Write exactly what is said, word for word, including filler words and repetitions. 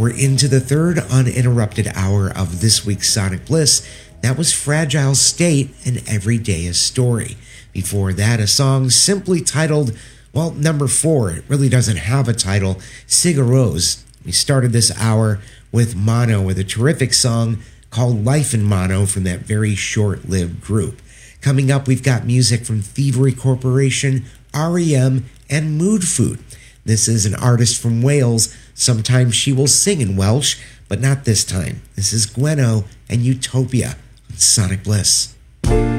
We're into the third uninterrupted hour of this week's Sonic Bliss. That was Fragile State and Every Day a Story. Before that, a song simply titled, well, number four. It really doesn't have a title, Sigur Rós. We started this hour with Mono with a terrific song called Life in Mono from that very short-lived group. Coming up, we've got music from Thievery Corporation, R E M, and Mood Food. This is an artist from Wales. Sometimes she will sing in Welsh, but not this time. This is Gweno and Utopia on Sonic Bliss.